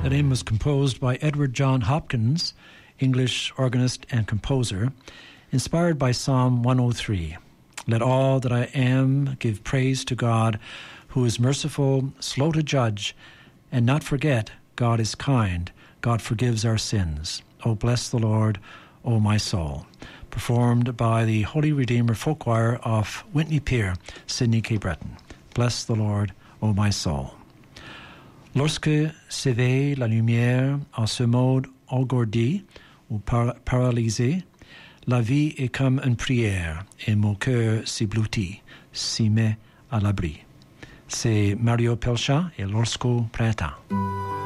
That hymn was composed by Edward John Hopkins, English organist and composer, inspired by Psalm 103. Let all that I am give praise to God, who is merciful, slow to judge, and not forget God is kind. God forgives our sins. O bless the Lord, O my soul. Performed by the Holy Redeemer Folk Choir of Whitney Pier, Sydney, Cape Breton. Bless the Lord, O my soul. Lorsque s'éveille la lumière en ce monde engourdi ou paralysé, la vie est comme une prière et mon cœur s'ébloutit, s'y met à l'abri. C'est Mario Pelcha et Lorsqu'au printemps.